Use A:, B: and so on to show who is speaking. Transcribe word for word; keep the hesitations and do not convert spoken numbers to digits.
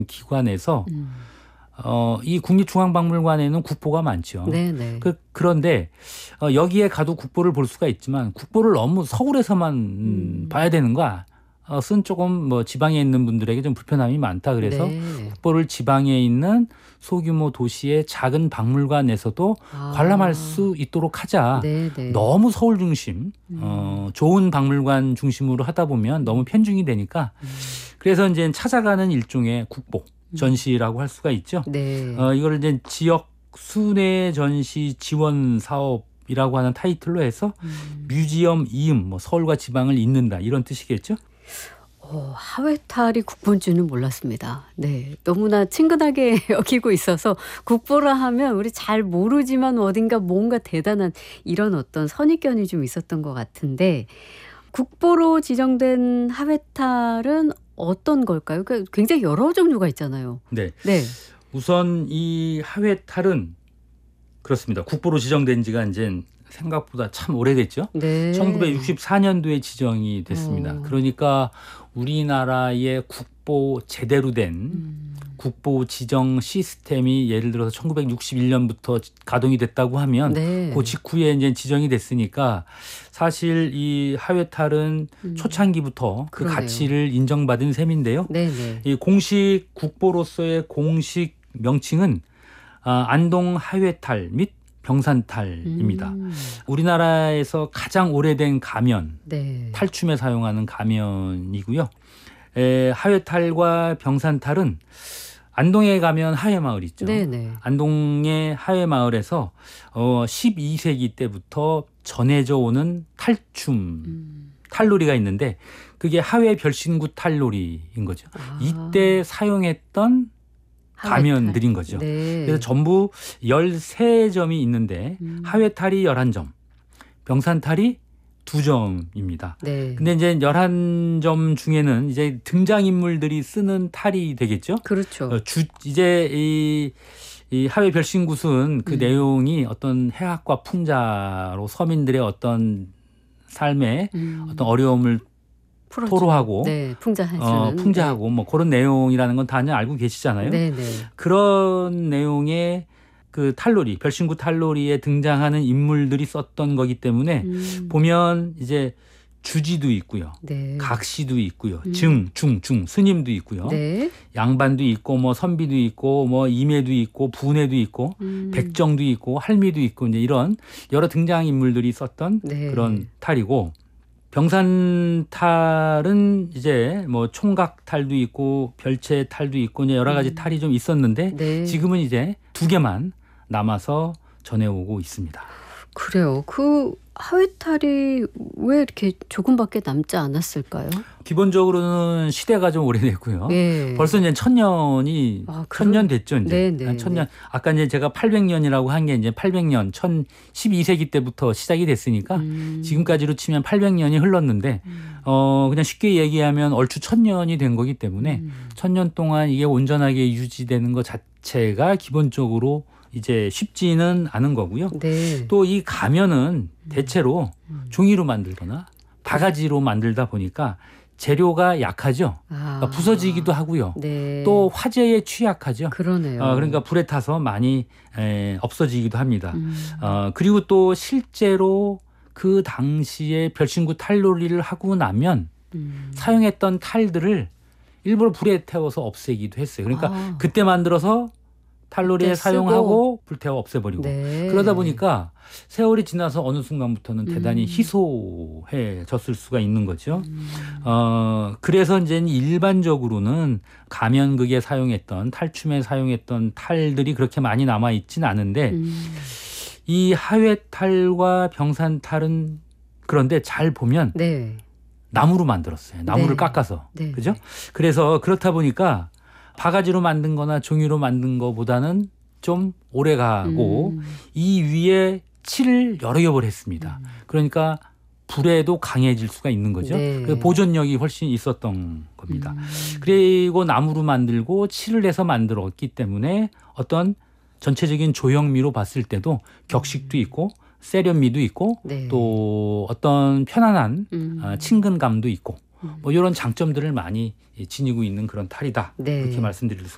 A: 기관에서
B: 음.
A: 어, 이 국립중앙박물관에는 국보가 많죠.
B: 네네.
A: 그, 그런데 어, 여기에 가도 국보를 볼 수가 있지만 국보를 너무 서울에서만 음,
B: 음.
A: 봐야 되는 거야. 어, 쓴 조금 뭐 지방에 있는 분들에게 좀 불편함이 많다. 그래서
B: 네.
A: 국보를 지방에 있는 소규모 도시의 작은 박물관에서도
B: 아.
A: 관람할 수 있도록 하자.
B: 네네.
A: 너무 서울 중심,
B: 음.
A: 어, 좋은 박물관 중심으로 하다 보면 너무 편중이 되니까
B: 음.
A: 그래서 이제 찾아가는 일종의 국보 전시라고 할 수가 있죠.
B: 네.
A: 어, 이걸 이제 지역 순회 전시 지원 사업이라고 하는 타이틀로 해서
B: 음.
A: 뮤지엄 이음, 뭐 서울과 지방을 잇는다 이런 뜻이겠죠.
B: 어, 하회탈이 국보인지는 몰랐습니다. 네, 너무나 친근하게 여기고 있어서 국보라 하면 우리 잘 모르지만 어딘가 뭔가 대단한 이런 어떤 선입견이 좀 있었던 것 같은데 국보로 지정된 하회탈은 어떤 걸까요? 그러니까 굉장히 여러 종류가 있잖아요.
A: 네.
B: 네.
A: 우선 이 하회탈은 그렇습니다. 국보로 지정된 지가 이제 생각보다 참 오래됐죠.
B: 네.
A: 천구백육십사 년도에 지정이 됐습니다.
B: 어.
A: 그러니까 우리나라의 국보 제대로 된
B: 음.
A: 국보 지정 시스템이 예를 들어서 천구백육십일 년부터 가동이 됐다고 하면
B: 네.
A: 그 직후에 이제 지정이 됐으니까 사실 이 하회탈은
B: 음.
A: 초창기부터 그
B: 그러네요.
A: 가치를 인정받은 셈인데요.
B: 네네.
A: 이 공식 국보로서의 공식 명칭은 아, 안동 하회탈 및 병산탈입니다.
B: 음.
A: 우리나라에서 가장 오래된 가면,
B: 네.
A: 탈춤에 사용하는 가면이고요. 에, 하회탈과 병산탈은 안동에 가면 하회마을 있죠.
B: 네네.
A: 안동의 하회마을에서 어, 십이 세기 때부터 전해져 오는 탈춤,
B: 음.
A: 탈놀이가 있는데 그게 하회 별신구 탈놀이인 거죠.
B: 아.
A: 이때 사용했던 가면들인 거죠.
B: 네.
A: 그래서 전부 열세 점이 있는데
B: 음.
A: 하회탈이 열한 점, 병산탈이 두 점입니다.
B: 네.
A: 근데 이제 열한 점 중에는 이제 등장인물들이 쓰는 탈이 되겠죠.
B: 그렇죠.
A: 어, 주, 이제 이, 이 하회 별신굿은 그
B: 음.
A: 내용이 어떤 해학과 풍자로 서민들의 어떤 삶에
B: 음.
A: 어떤 어려움을
B: 풀어주는,
A: 토로하고
B: 네, 풍자해주는.
A: 어, 풍자하고 뭐 그런 내용이라는 건 다들 알고 계시잖아요.
B: 네, 네.
A: 그런 내용의 그 탈놀이, 별신구 탈놀이에 등장하는 인물들이 썼던 거기 때문에
B: 음.
A: 보면 이제 주지도 있고요.
B: 네.
A: 각시도 있고요.
B: 음.
A: 증, 중, 중, 스님도 있고요.
B: 네.
A: 양반도 있고 뭐 선비도 있고 뭐 임해도 있고 분해도 있고
B: 음.
A: 백정도 있고 할미도 있고 이제 이런 여러 등장 인물들이 썼던
B: 네.
A: 그런 탈이고 병산탈은 이제 뭐 총각탈도 있고 별채탈도 있고 이제 여러 가지
B: 음.
A: 탈이 좀 있었는데
B: 네.
A: 지금은 이제 두 개만 남아서 전해오고 있습니다.
B: 그래요. 그 하회탈이 왜 이렇게 조금밖에 남지 않았을까요?
A: 기본적으로는 시대가 좀 오래됐고요.
B: 네.
A: 벌써 이제 천년이
B: 아, 그럼-
A: 천년 됐죠. 이제
B: 네, 네,
A: 천년. 아까 이제 제가 팔백 년이라고 한 게 이제 팔백 년, 천십이 세기 때부터 시작이 됐으니까
B: 음.
A: 지금까지로 치면 팔백 년이 흘렀는데
B: 음.
A: 어 그냥 쉽게 얘기하면 얼추 천년이 된 거기 때문에
B: 음.
A: 천년 동안 이게 온전하게 유지되는 것 자체가 기본적으로 이제 쉽지는 않은 거고요.
B: 네.
A: 또 이 가면은 대체로
B: 음.
A: 종이로 만들거나 바가지로 만들다 보니까 재료가 약하죠.
B: 아.
A: 그러니까 부서지기도 하고요.
B: 네.
A: 또 화재에 취약하죠.
B: 그러네요.
A: 어, 그러니까 불에 타서 많이 에, 없어지기도 합니다.
B: 음.
A: 어, 그리고 또 실제로 그 당시에 별신구 탈놀이를 하고 나면
B: 음.
A: 사용했던 탈들을 일부러 불에 태워서 없애기도 했어요. 그러니까
B: 아.
A: 그때 만들어서 탈놀이에
B: 그때 쓰고.
A: 사용하고 불태워 없애버리고
B: 네.
A: 그러다 보니까 세월이 지나서 어느 순간부터는 대단히
B: 음.
A: 희소해졌을 수가 있는 거죠.
B: 음.
A: 어, 그래서 이제 일반적으로는 가면극에 사용했던 탈춤에 사용했던 탈들이 그렇게 많이 남아 있지는 않은데
B: 음.
A: 이 하회탈과 병산탈은 그런데 잘 보면
B: 네.
A: 나무로 만들었어요. 나무를
B: 네.
A: 깎아서.
B: 네.
A: 그죠? 그래서 그렇다 보니까 바가지로 만든 거나 종이로 만든 거보다는 좀 오래 가고
B: 음.
A: 이 위에 칠을 여러 겹을 했습니다.
B: 음.
A: 그러니까 불에도 강해질 수가 있는 거죠.
B: 네.
A: 그래서 보존력이 훨씬 있었던 겁니다.
B: 음.
A: 그리고 나무로 만들고 칠을 해서 만들었기 때문에 어떤 전체적인 조형미로 봤을 때도 격식도 있고 세련미도 있고
B: 네.
A: 또 어떤 편안한
B: 음.
A: 아, 친근감도 있고
B: 음.
A: 뭐 이런 장점들을 많이 지니고 있는 그런 탈이다.
B: 네.
A: 그렇게 말씀드릴 수